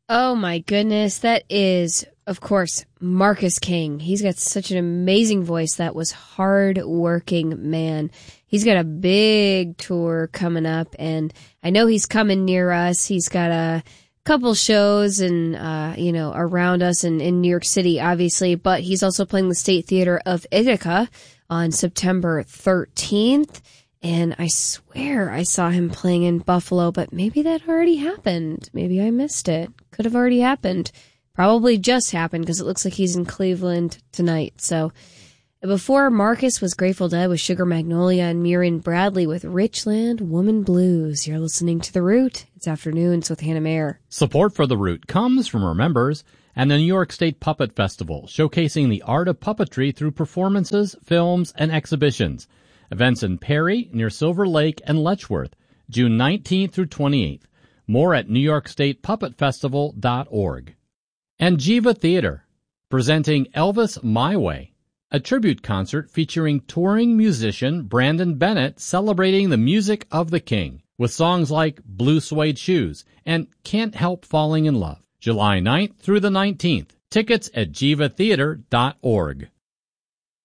Oh my goodness, that is, of course, Marcus King. He's got such an amazing voice. That was hard-working man. He's got a big tour coming up, and I know he's coming near us. He's got a couple shows and, around us in New York City, obviously, but he's also playing the State Theater of Ithaca on September 13th. And I swear I saw him playing in Buffalo, but maybe that already happened. Maybe I missed it. Could have already happened. Probably just happened because it looks like he's in Cleveland tonight. So before Marcus was Grateful Dead with Sugar Magnolia and Miriam Bradley with Richland Woman Blues. You're listening to The Root. It's Afternoons with Hannah Mayer. Support for The Root comes from our members and the New York State Puppet Festival, showcasing the art of puppetry through performances, films, and exhibitions. Events in Perry, near Silver Lake, and Letchworth, June 19th through 28th. More at NewYorkStatePuppetFestival.org. And Jiva Theater, presenting Elvis My Way, a tribute concert featuring touring musician Brandon Bennett celebrating the music of the King, with songs like Blue Suede Shoes and Can't Help Falling in Love. July 9th through the 19th. Tickets at JivaTheater.org.